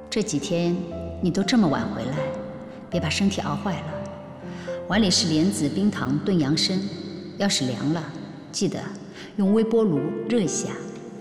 这几天你都这么晚回来，别把身体熬坏了。碗里是莲子冰糖炖羊参，要是凉了，记得用微波炉热一下。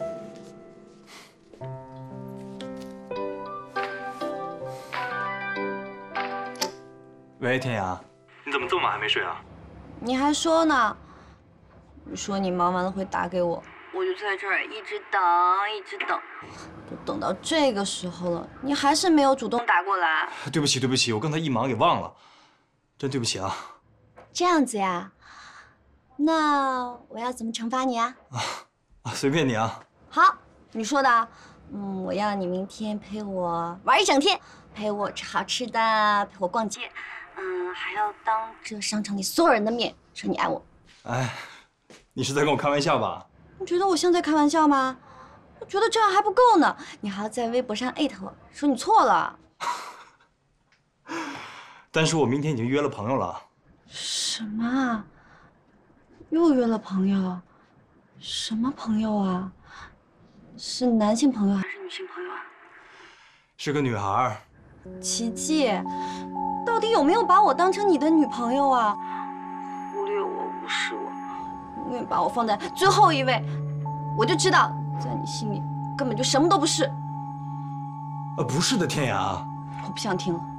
喂，天涯，你怎么这么晚还没睡啊？ 你还说呢？你说你忙完了会打给我，我就在这儿一直等，一直等，都等到这个时候了，你还是没有主动打过来。 对不起，对不起，我刚才一忙给忘了，真对不起啊。 这样子呀？那我要怎么惩罚你啊？ 随便你啊。 好，你说的。我要你明天陪我玩一整天，陪我吃好吃的，陪我逛街。还要当着商场里所有人的面说你爱我。 哎，你是在跟我开玩笑吧？ 你觉得我像在开玩笑吗？我觉得这样还不够呢，你还要在微博上艾特我说你错了。 但是我明天已经约了朋友了。 什么啊？又约了朋友？什么朋友啊？是男性朋友还是女性朋友啊？ 是个女孩。 琪琪，到底有没有把我当成你的女朋友啊？忽略我，无视我，永远把我放在最后一位，我就知道，在你心里根本就什么都不是。 不是的，天涯。 我不想听了。